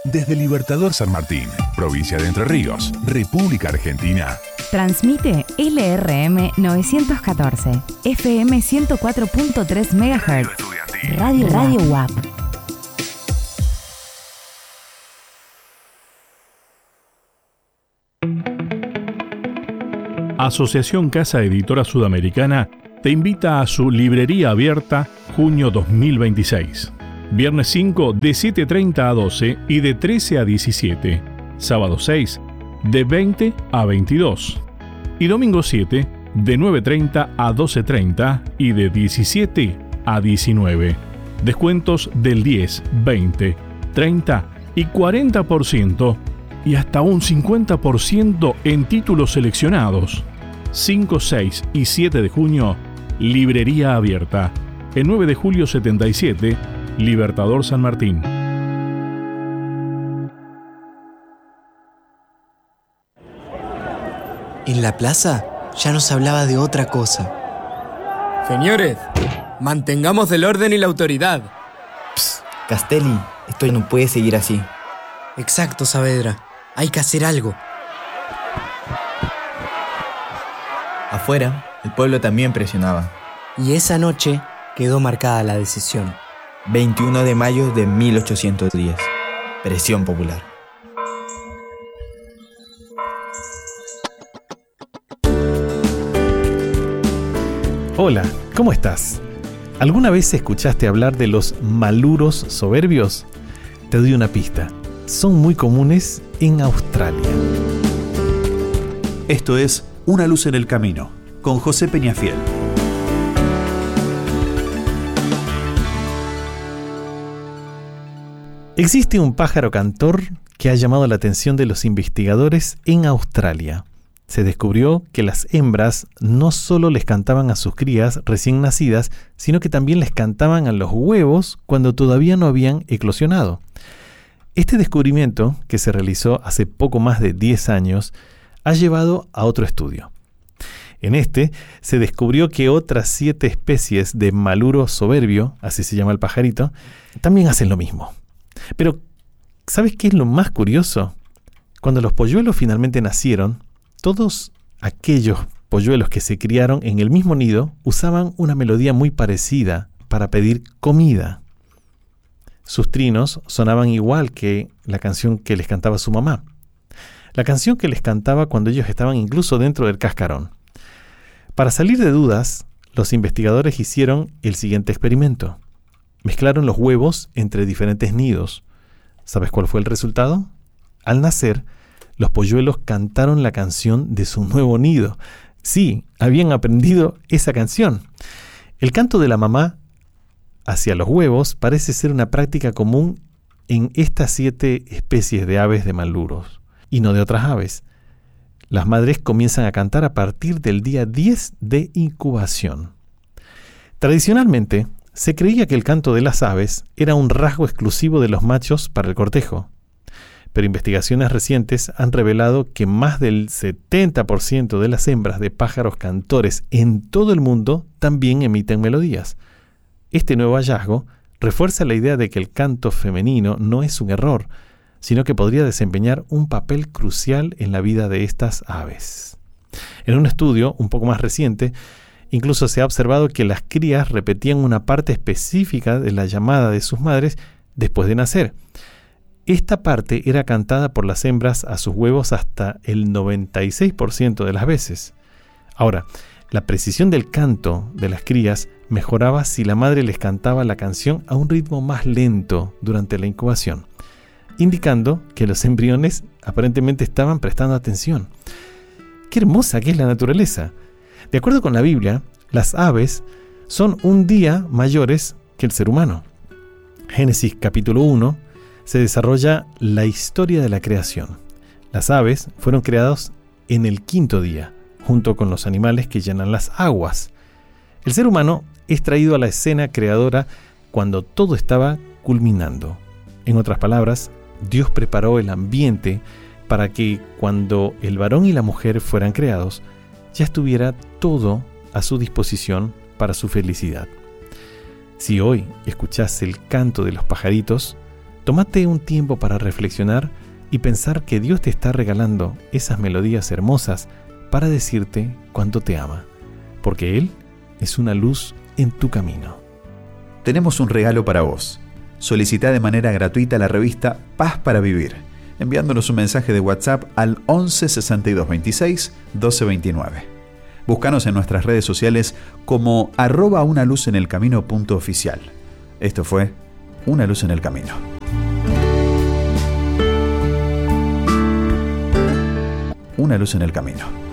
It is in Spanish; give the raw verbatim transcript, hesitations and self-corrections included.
Desde Libertador San Martín, provincia de Entre Ríos, República Argentina. Transmite L R M novecientos catorce, F M ciento cuatro punto tres megahertz. Radio Radio U A P. Asociación Casa Editora Sudamericana te invita a su librería abierta junio dos mil veintiséis. Viernes cinco de siete treinta a doce y de trece a diecisiete. Sábado seis de veinte a veintidós. Y domingo siete de nueve treinta a doce treinta y de diecisiete a diecinueve. Descuentos del diez, veinte, treinta y cuarenta por ciento y hasta un cincuenta por ciento en títulos seleccionados. cinco, seis y siete de junio, librería abierta. El nueve de julio setenta y siete, Libertador San Martín. En la plaza ya nos hablaba de otra cosa. Señores, mantengamos el orden y la autoridad. Psst, Castelli, esto no puede seguir así. Exacto, Saavedra. Hay que hacer algo. Afuera, el pueblo también presionaba. Y esa noche quedó marcada la decisión. veintiuno de mayo de mil ochocientos diez. Presión popular. Hola, ¿cómo estás? ¿Alguna vez escuchaste hablar de los maluros soberbios? Te doy una pista. Son muy comunes en Australia. Esto es Una luz en el camino, con José Peñafiel. Existe un pájaro cantor que ha llamado la atención de los investigadores en Australia. Se descubrió que las hembras no solo les cantaban a sus crías recién nacidas, sino que también les cantaban a los huevos cuando todavía no habían eclosionado. Este descubrimiento, que se realizó hace poco más de diez años, ha llevado a otro estudio. En este se descubrió que otras siete especies de maluro soberbio, así se llama el pajarito, también hacen lo mismo. Pero, ¿sabes qué es lo más curioso? Cuando los polluelos finalmente nacieron, todos aquellos polluelos que se criaron en el mismo nido usaban una melodía muy parecida para pedir comida. Sus trinos sonaban igual que la canción que les cantaba su mamá. La canción que les cantaba cuando ellos estaban incluso dentro del cascarón. Para salir de dudas, los investigadores hicieron el siguiente experimento. Mezclaron los huevos entre diferentes nidos. ¿Sabes cuál fue el resultado? Al nacer, los polluelos cantaron la canción de su nuevo nido. Sí, habían aprendido esa canción. El canto de la mamá hacia los huevos parece ser una práctica común en estas siete especies de aves de maluros, y no de otras aves. Las madres comienzan a cantar a partir del día diez de incubación. Tradicionalmente, se creía que el canto de las aves era un rasgo exclusivo de los machos para el cortejo. Pero investigaciones recientes han revelado que más del setenta por ciento de las hembras de pájaros cantores en todo el mundo también emiten melodías. Este nuevo hallazgo refuerza la idea de que el canto femenino no es un error, sino que podría desempeñar un papel crucial en la vida de estas aves. En un estudio un poco más reciente, incluso se ha observado que las crías repetían una parte específica de la llamada de sus madres después de nacer. Esta parte era cantada por las hembras a sus huevos hasta el noventa y seis por ciento de las veces. Ahora, la precisión del canto de las crías mejoraba si la madre les cantaba la canción a un ritmo más lento durante la incubación, indicando que los embriones aparentemente estaban prestando atención. ¡Qué hermosa que es la naturaleza! De acuerdo con la Biblia, las aves son un día mayores que el ser humano. Génesis capítulo uno se desarrolla la historia de la creación. Las aves fueron creadas en el quinto día, junto con los animales que llenan las aguas. El ser humano es traído a la escena creadora cuando todo estaba culminando. En otras palabras, Dios preparó el ambiente para que cuando el varón y la mujer fueran creados, ya estuviera todo a su disposición para su felicidad. Si hoy escuchás el canto de los pajaritos, Tómate un tiempo para reflexionar y pensar que Dios te está regalando esas melodías hermosas para decirte cuánto te ama, porque Él es una luz en tu camino. Tenemos un regalo para vos. Solicita de manera gratuita la revista Paz para Vivir, enviándonos un mensaje de WhatsApp al once sesenta y dos veintiséis doce veintinueve. Búscanos en nuestras redes sociales como arroba una luz en el camino punto oficial. Esto fue Una Luz en el Camino. Una Luz en el Camino.